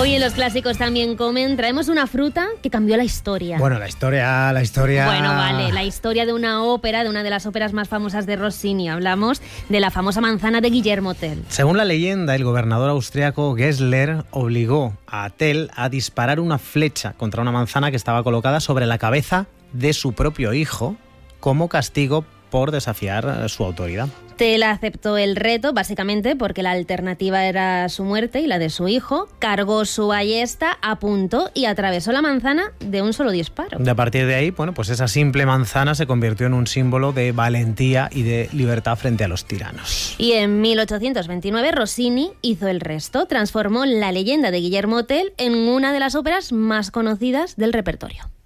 Hoy en Los Clásicos También Comen traemos una fruta que cambió la historia. Bueno, la historia... Bueno, vale, la historia de una ópera, de una de las óperas más famosas de Rossini. Hablamos de la famosa manzana de Guillermo Tell. Según la leyenda, el gobernador austriaco Gessler obligó a Tell a disparar una flecha contra una manzana que estaba colocada sobre la cabeza de su propio hijo como castigo por desafiar su autoridad. Tell aceptó el reto, básicamente porque la alternativa era su muerte y la de su hijo. Cargó su ballesta, apuntó y atravesó la manzana de un solo disparo. A partir de ahí, bueno, pues esa simple manzana se convirtió en un símbolo de valentía y de libertad frente a los tiranos. Y en 1829 Rossini hizo el resto, transformó la leyenda de Guillermo Tell en una de las óperas más conocidas del repertorio.